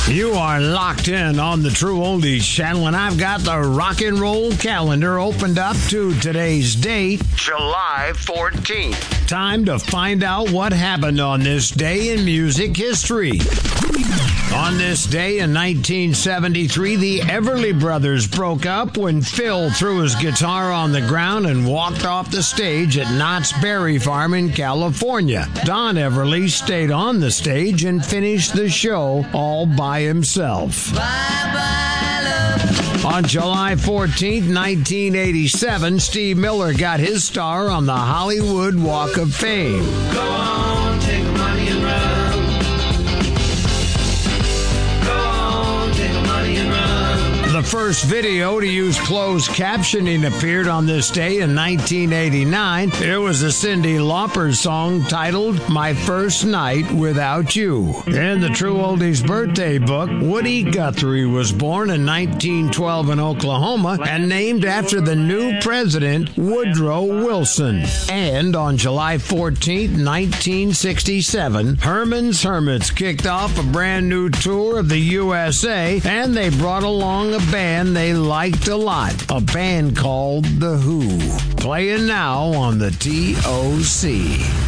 You are locked in on the True Oldies channel, and I've got the rock and roll calendar opened up to today's date, July 14th. Time to find out what happened on this day in music history. On this day in 1973, the Everly Brothers broke up when Phil threw his guitar on the ground and walked off the stage at Knott's Berry Farm in California. Don Everly stayed on the stage and finished the show all by himself. On July 14th, 1987, Steve Miller got his star on the Hollywood Walk of Fame. Go on, take the money and run. The first video to use closed captioning appeared on this day in 1989. It was a Cyndi Lauper song titled My First Night Without You. In the True Oldies birthday book, Woody Guthrie was born in 1912 in Oklahoma and named after the new president, Woodrow Wilson. And on July 14, 1967, Herman's Hermits kicked off a brand new tour of the USA, and they brought along a band they liked a lot, a band called The Who. Playing now on the TOC.